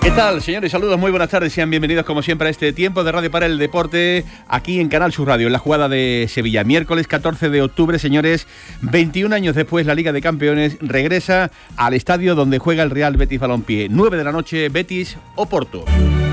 ¿Qué tal, señores? Saludos, muy buenas tardes. Sean bienvenidos, como siempre, a este tiempo de Radio para el Deporte, aquí en Canal Sur Radio, en la jugada de Sevilla. Miércoles 14 de octubre, señores, 21 años después, la Liga de Campeones regresa al estadio donde juega el Real Betis Balompié. 9 de la noche, Betis Oporto.